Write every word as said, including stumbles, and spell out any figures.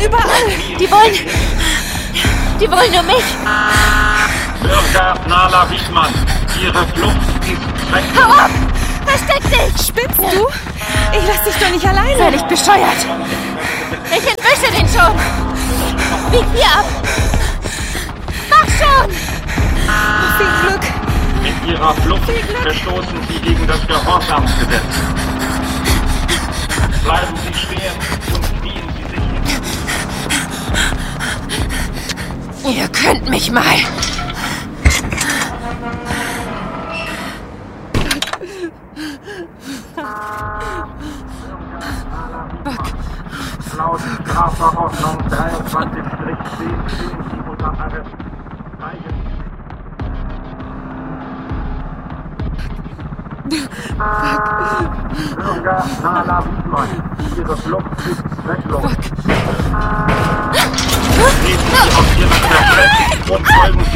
überall. Die wollen... Die wollen nur mich. Bürger Nala Wiedmann, Ihre Flucht ist zwecklos. Hau ab! Versteck dich! Spinnst du? Ich lass dich doch nicht alleine. Völlig bescheuert. Ich entwische den schon. Bieg hier ab. Mach schon! Viel Glück. Mit Ihrer Flucht verstoßen Sie gegen das Gehorsamsgesetz. Bleiben Sie stehen und knien Sie sich hin. Ihr könnt mich mal. Buck. Laut Strafverordnung dreiundzwanzig zehn stehen Sie unter Arrest. Zeigen Bürger Nala Wiedmann, Ihre Flucht ist zwecklos. Nehmen Sie auf Ihre Verständnis und folgen